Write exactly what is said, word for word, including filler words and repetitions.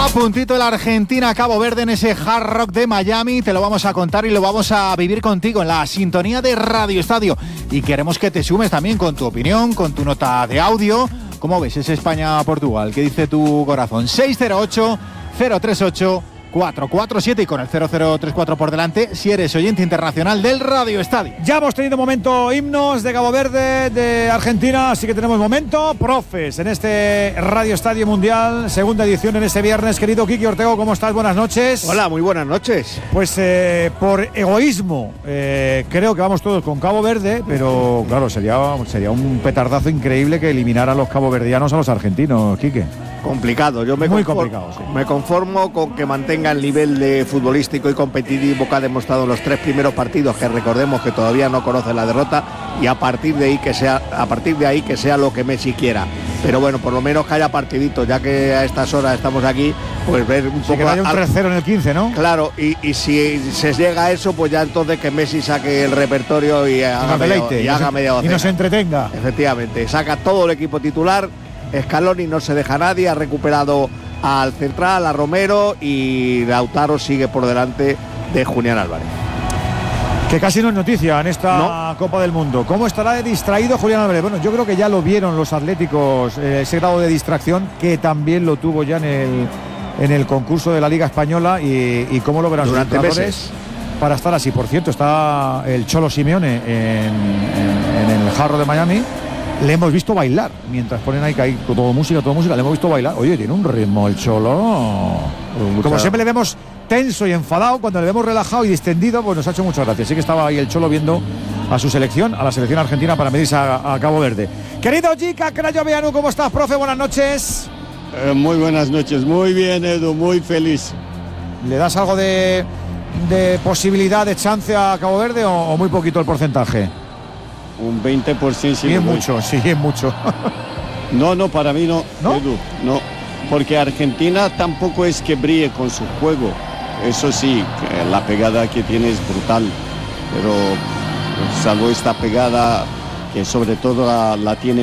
A puntito la Argentina, Cabo Verde en ese Hard Rock de Miami. Te lo vamos a contar y lo vamos a vivir contigo en la sintonía de Radio Estadio. Y queremos que te sumes también con tu opinión, con tu nota de audio. ¿Cómo ves ese España-Portugal? ¿Qué dice tu corazón? seis cero ocho, cero tres ocho, cuatro cuatro siete y con el cero cero tres cuatro por delante si eres oyente internacional del Radio Estadio. Ya hemos tenido momento himnos de Cabo Verde, de Argentina, así que tenemos momento profes en este Radio Estadio Mundial, segunda edición en este viernes. Querido Kiki Ortego, ¿cómo estás? Buenas noches. Hola, muy buenas noches. Pues eh, por egoísmo eh, creo que vamos todos con Cabo Verde, pero claro, sería, sería un petardazo increíble que eliminara a los caboverdianos a los argentinos, Quique. Complicado, yo me Muy conformo, complicado, sí. me conformo con que mantenga el nivel de futbolístico y competitivo que ha demostrado en los tres primeros partidos, que recordemos que todavía no conoce la derrota, y a partir de ahí que sea, a partir de ahí que sea lo que Messi quiera. Pero bueno, por lo menos que haya partiditos, ya que a estas horas estamos aquí, pues ver un sí, poco. Que haya un tres cero en el quince, ¿no? Claro, y, y si se llega a eso, pues ya entonces que Messi saque el repertorio y haga, deleite, media, y y haga nos, media docena. y nos entretenga. Efectivamente, saca todo el equipo titular. Scaloni no se deja a nadie, ha recuperado al central, a Romero, y Lautaro sigue por delante de Julián Álvarez. Que casi no es noticia en esta no. Copa del Mundo. ¿Cómo estará de distraído Julián Álvarez? Bueno, yo creo que ya lo vieron los atléticos, eh, ese grado de distracción que también lo tuvo ya en el, en el concurso de la Liga Española, y, y cómo lo verán sus entrenadores para estar así. Por cierto, está el Cholo Simeone en, en, en el Jarro de Miami. Le hemos visto bailar, mientras ponen ahí que hay todo música, todo música, le hemos visto bailar. Oye, tiene un ritmo el Cholo. Como siempre le vemos tenso y enfadado, cuando le vemos relajado y distendido, pues nos ha hecho muchas gracias. Sí que estaba ahí el Cholo viendo a su selección, a la selección argentina, para medirse a, a Cabo Verde. Querido Jica Crayoveanu, ¿cómo estás, profe? Buenas noches. Eh, muy buenas noches, muy bien, Edu, muy feliz. ¿Le das algo de, de posibilidad, de chance a Cabo Verde o, o muy poquito el porcentaje? Un veinte por ciento. Sí, es mucho, sí, es mucho. No, no, para mí no, ¿No? Edu, no. Porque Argentina tampoco es que brille con su juego. Eso sí, que la pegada que tiene es brutal. Pero salvo esta pegada, que sobre todo la, la tiene